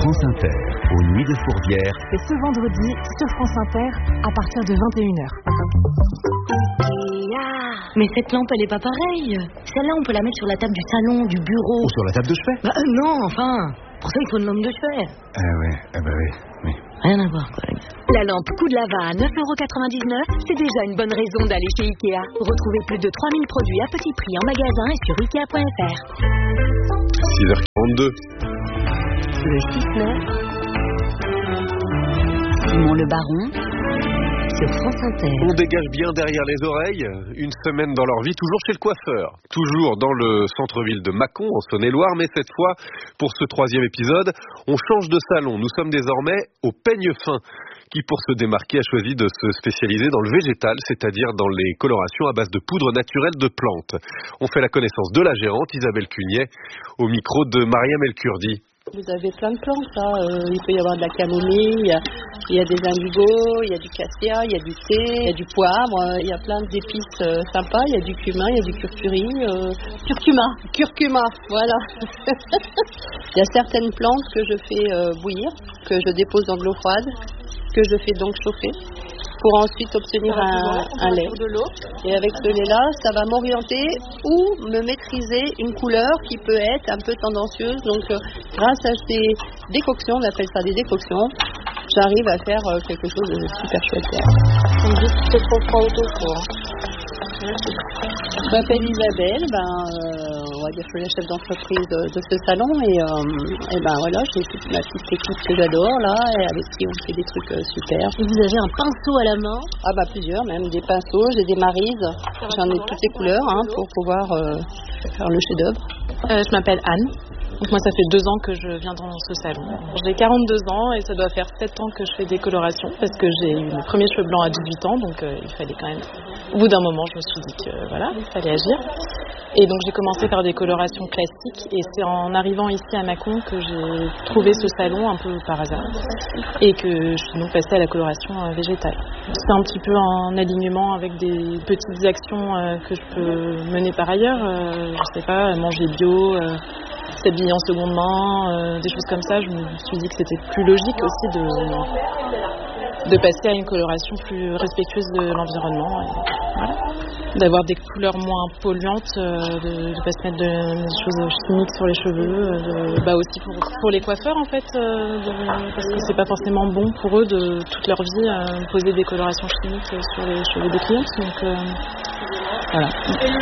France Inter, aux Nuits de Fourvière. Et ce vendredi, sur France Inter, à partir de 21h. Mais cette lampe, elle est pas pareille. Celle-là, on peut la mettre sur la table du salon, du bureau. Ou sur la table de chevet. Non, enfin. Pour ça, il faut une lampe de chevet. Oui. Rien à voir, quoi. La lampe Coup de Lava à 9,99€, c'est déjà une bonne raison d'aller chez Ikea. Retrouvez plus de 3000 produits à petit prix en magasin et sur Ikea.fr. 6h42. Le 6-9. Simon Le Baron. Sur France Inter. On dégage bien derrière les oreilles, une semaine dans leur vie, toujours chez le coiffeur. Toujours dans le centre-ville de Mâcon, en Saône-et-Loire, mais cette fois, pour ce 3e épisode, on change de salon. Nous sommes désormais au Peigne Fin, qui pour se démarquer a choisi de se spécialiser dans le végétal, c'est-à-dire dans les colorations à base de poudre naturelle de plantes. On fait la connaissance de la gérante, Isabelle Cugnet, au micro de Mariam El Kurdi. Vous avez plein de plantes, là. Il peut y avoir de la camomille, il y a des indigos, il y a du cassia, il y a du thé, il y a du poivre, il y a plein d'épices sympas, il y a du cumin, il y a du curcuma, voilà. Il y a certaines plantes que je fais bouillir, que je dépose dans de l'eau froide, que je fais donc chauffer, pour ensuite obtenir un lait. Et avec ce lait-là, ça va m'orienter ou me maîtriser une couleur qui peut être un peu tendancieuse. Donc, grâce à ces décoctions, on appelle ça des décoctions, j'arrive à faire quelque chose de super chouette. On me dit que c'est trop froid autour. Je m'appelle Isabelle, on va dire que je suis la chef d'entreprise de ce salon et voilà, j'ai ma petite équipe que j'adore là, et avec qui on fait des trucs super. Et vous avez un pinceau à la main? Plusieurs, même des pinceaux, j'ai des marises, j'en ai toutes les couleurs pour pouvoir faire le chef-d'œuvre. Je m'appelle Anne. Donc moi, ça fait 2 ans que je viens dans ce salon. J'ai 42 ans et ça doit faire 7 ans que je fais des colorations parce que j'ai eu mes premiers cheveux blancs à 18 ans, donc il fallait quand même... Au bout d'un moment, je me suis dit que voilà, il fallait agir. Et donc j'ai commencé par des colorations classiques et c'est en arrivant ici à Mâcon que j'ai trouvé ce salon un peu par hasard et que je suis donc passée à la coloration végétale. C'est un petit peu en alignement avec des petites actions que je peux mener par ailleurs. Je sais pas, manger bio... s'habiller en seconde main, des choses comme ça. Je me suis dit que c'était plus logique aussi de passer à une coloration plus respectueuse de l'environnement. Voilà. D'avoir des couleurs moins polluantes, de ne pas se mettre des choses chimiques sur les cheveux, aussi pour les coiffeurs en fait, parce que c'est pas forcément bon pour eux de toute leur vie poser des colorations chimiques sur les cheveux des clients. Donc voilà.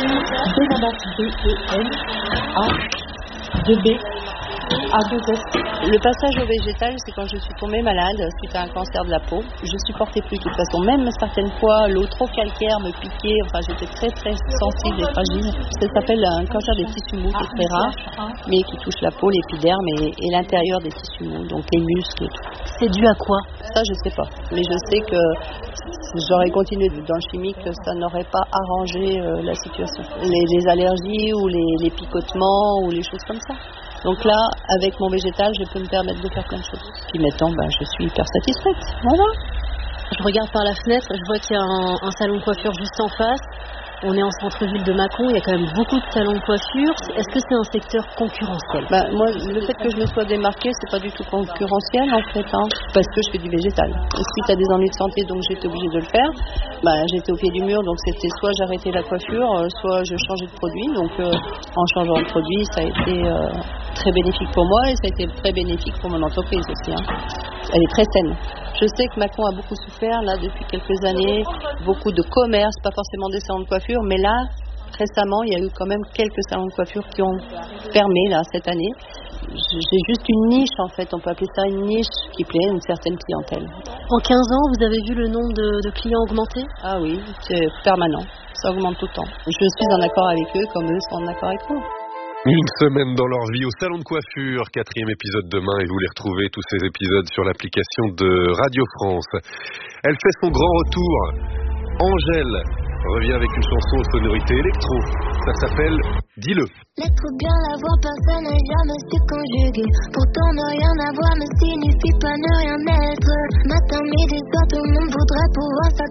Le passage au végétal, c'est quand je suis tombée malade suite à un cancer de la peau. Je supportais plus de toute façon. Même certaines fois, l'eau trop calcaire me piquait. Enfin, j'étais très très sensible et fragile. Ça s'appelle un cancer des tissus mous, qui est très rare, mais qui touche la peau, l'épiderme et l'intérieur des tissus mous, donc les muscles et tout. C'est dû à quoi? Ça, je sais pas. Mais je sais que si j'aurais continué dans le chimique, ça n'aurait pas arrangé la situation. Les allergies ou les picotements ou les choses comme ça. Donc là, avec mon végétal, je peux me permettre de faire plein de choses. Puis maintenant, je suis hyper satisfaite. Voilà. Je regarde par la fenêtre, je vois qu'il y a un salon de coiffure juste en face. On est en centre-ville de Mâcon, il y a quand même beaucoup de salons de coiffure. Est-ce que c'est un secteur concurrentiel? Moi, le fait que je me sois démarquée, c'est pas du tout concurrentiel en fait, parce que je fais du végétal. Et suite à des ennuis de santé, donc j'étais obligée de le faire. J'étais au pied du mur, donc c'était soit j'arrêtais la coiffure, soit je changeais de produit. Donc en changeant de produit, ça a été très bénéfique pour moi et ça a été très bénéfique pour mon entreprise aussi. Elle est très saine. Je sais que Mâcon a beaucoup souffert là depuis quelques années, beaucoup de commerces, pas forcément des salons de coiffure, mais là, récemment, il y a eu quand même quelques salons de coiffure qui ont fermé là cette année. J'ai juste une niche en fait, on peut appeler ça une niche qui plaît à une certaine clientèle. En 15 ans, vous avez vu le nombre de clients augmenter? Ah oui, c'est permanent, ça augmente tout le temps. Je suis en accord avec eux comme eux sont en accord avec moi. Une semaine dans leur vie au salon de coiffure, 4e épisode demain, et vous les retrouvez tous ces épisodes sur l'application de Radio France. Elle fait son grand retour. Angèle revient avec une chanson aux sonorités électro. Ça s'appelle Dis-le. L'être ou bien l'avoir, personne n'a jamais su conjuguer. Pourtant ne rien avoir ne signifie pas ne rien être. Matin, midi, soir, tout le monde voudrait pouvoir